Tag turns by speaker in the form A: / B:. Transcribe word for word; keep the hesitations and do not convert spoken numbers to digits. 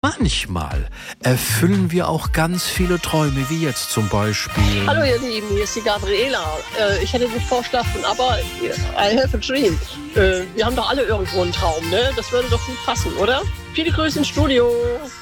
A: manchmal erfüllen wir auch ganz viele Träume, wie jetzt zum Beispiel.
B: Hallo ihr Lieben, hier ist die Gabriela. Äh, ich hätte den Vorschlag von ABBA, I have a dream. Äh, wir haben doch alle irgendwo einen Traum, ne? Das würde doch gut passen, oder? Viele Grüße ins Studio.